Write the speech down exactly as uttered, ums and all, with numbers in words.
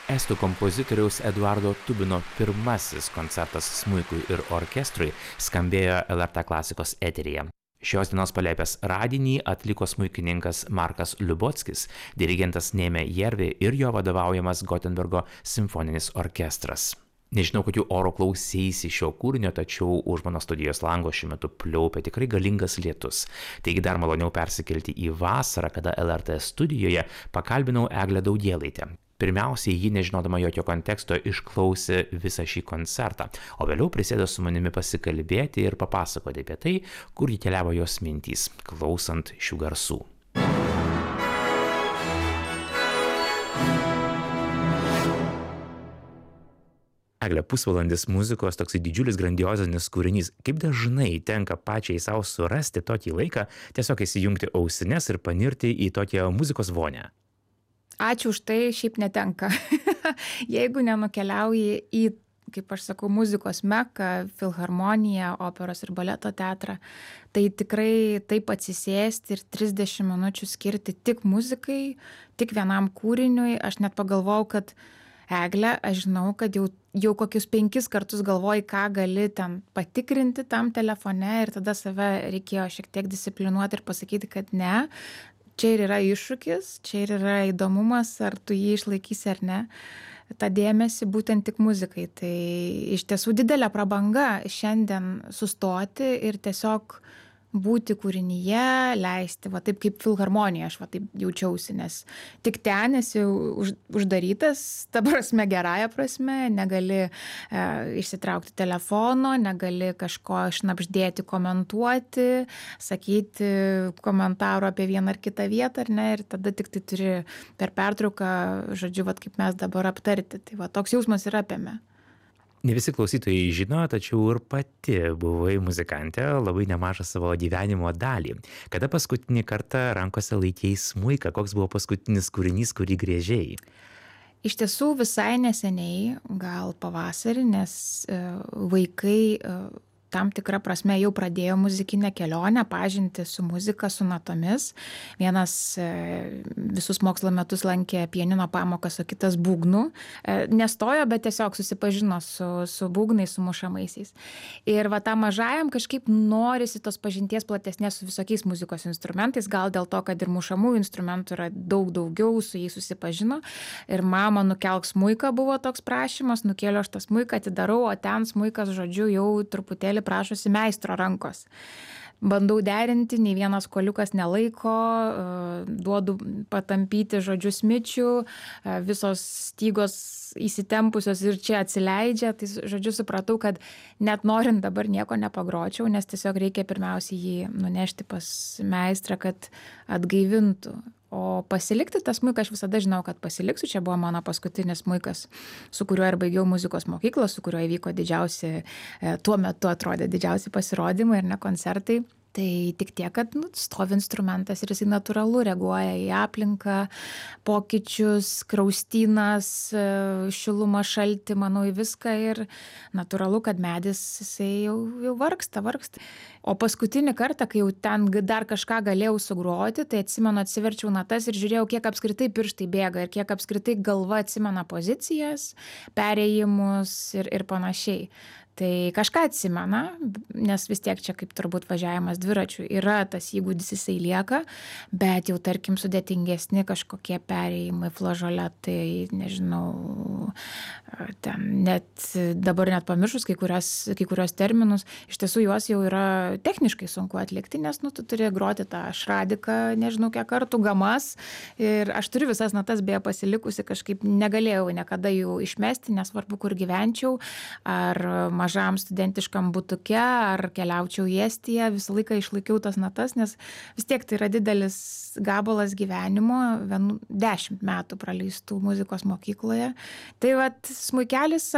Estų kompozitoriaus Eduardo Tubino pirmasis koncertas smuikui ir orkestrui skambėjo L R T klasikos eteryje. Šios dienos palėpės radinį atliko smuikininkas Markas Liubockis, dirigentas Nėmė Jervi ir jo vadovaujamas Gotenbergo simfoninis orkestras. Nežinau, kokių oro klauseisi šio kūrinio, tačiau už mano studijos lango šiuo metu pliaupia tikrai galingas lietus. Taigi dar maloniau persikelti į vasarą, kada L R T studijoje pakalbinau Eglę Daudielaitę. Pirmiausiai, ji, nežinodama jokio konteksto, išklausė visą šį koncertą, o vėliau prisėdo su manimi pasikalbėti ir papasakoti apie tai, kur jį keliavo jos mintys, klausant šių garsų. Egle, pusvalandis muzikos, toksai didžiulis grandiozinis kūrinys. Kaip dažnai tenka pačiai savo surasti tokį laiką, tiesiog įsijungti ausines ir panirti į tokią muzikos vonę? Ačiū už tai, šiaip netenka. Jeigu nenukeliauji į, kaip aš sakau, muzikos meką, filharmoniją, operos ir baleto teatrą, tai tikrai taip atsisėsti ir trisdešimt minučių skirti tik muzikai, tik vienam kūriniui. Aš net pagalvojau, kad Egle, aš žinau, kad jau, jau kokius penkis kartus galvoji, ką gali ten patikrinti tam telefone ir tada save reikėjo šiek tiek disciplinuoti ir pasakyti, kad ne. Čia ir yra iššūkis, čia ir yra įdomumas, ar tu jį išlaikysi ar ne, tą dėmesį būtent tik muzikai. Tai iš tiesų didelė prabanga šiandien sustoti ir tiesiog būti kūrinyje, leisti, va taip kaip filharmonija, aš va taip jaučiausi, nes tik ten esi už, uždarytas, ta prasme, gerąja prasme, negali e, išsitraukti telefono, negali kažko šnabždėti, komentuoti, sakyti komentarų apie vieną ar kitą vietą, ar ne, ir tada tik tai turi per pertrauką, žodžiu, va kaip mes dabar aptarti. Tai va toks jausmas yra apėmė. Ne visi klausytojai žino, tačiau ir pati buvai muzikantė labai nemažą savo gyvenimo dalį. Kada paskutinį kartą rankose laikėjai smuiką, koks buvo paskutinis kūrinys, kurį griežėjai? Iš tiesų visai neseniai, gal pavasarį, nes vaikai tam tikrą prasme jau pradėjo muzikinę kelionę, pažinti su muzika, su natomis. Vienas visus mokslo metus lankė pianino pamokas, o kitas būgnų. Nestojo, bet tiesiog susipažino su, su būgnais, su mušamaisiais. Ir va tam mažajam kažkaip norisi tos pažinties platesnės su visokiais muzikos instrumentais, gal dėl to, kad ir mušamų instrumentų yra daug daugiau, su jais susipažino. Ir mama, nukelk smuiką, buvo toks prašymas, nukėliau aš tą smuiką, atidarau, o ten smuikas, žodžiu, jau truputėlį prašosi meistro rankos. Bandau derinti, nei vienas koliukas nelaiko, duodu patampyti žodžiu smičių, visos stygos įsitempusios ir čia atsileidžia, tai žodžiu supratau, kad net norint dabar nieko nepagročiau, nes tiesiog reikia pirmiausiai jį nunešti pas meistrą, kad atgaivintų. O pasilikti tą smuiką aš visada žinau, kad pasiliksiu. Čia buvo mano paskutinis smuikas, su kuriuo ir baigiau muzikos mokyklą, su kuriuo įvyko didžiausi, tuo metu atrodė didžiausi pasirodymai ir ne koncertai. Tai tik tiek, kad nu, stovi instrumentas ir jisai natūralu reaguoja į aplinką, pokyčius, kraustynas, šilumą, šaltį, manau, į viską ir natūralu, kad medis jisai jau, jau vargsta, vargsta. O paskutinį kartą, kai jau ten dar kažką galėjau sugroti, tai atsimenu, atsiverčiau natas ir žiūrėjau, kiek apskritai pirštai bėga ir kiek apskritai galva atsimena pozicijas, perėjimus ir, ir panašiai. Tai kažką atsimena, nes vis tiek čia kaip turbūt važiavimas dviračių yra tas įgūdis, jisai lieka, bet jau tarkim sudėtingesni kažkokie perėjimai flažole, tai nežinau, ten net dabar net pamiršus kai kurios, kai kurios terminus, iš tiesų juos jau yra techniškai sunku atlikti, nes nu, tu turi groti tą šradiką, nežinau kiek kartų, gamas ir aš turiu visas natas beje pasilikusi, kažkaip negalėjau niekada jų išmesti, nesvarbu kur gyvenčiau, ar mažam studentiškam butuke, ar keliaučiau į Estiją, visą laiką išlaikiau tas natas, nes vis tiek tai yra didelis gabalas gyvenimo, dešimt metų praleistų muzikos mokykloje. Tai vat smuikelis